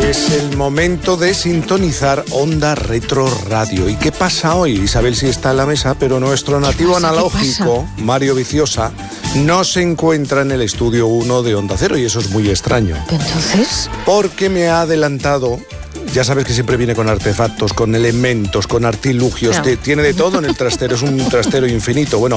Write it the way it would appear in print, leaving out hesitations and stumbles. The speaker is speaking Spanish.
Es el momento de sintonizar Onda Retro Radio. ¿Y qué pasa hoy? Isabel sí está en la mesa, pero nuestro nativo analógico, Mario Viciosa, no se encuentra en el estudio 1 de Onda Cero y eso es muy extraño. ¿Entonces? Porque me ha adelantado. Ya sabes que siempre viene con artefactos, con elementos, con artilugios, Claro. tiene de todo en el trastero, es un trastero infinito. Bueno,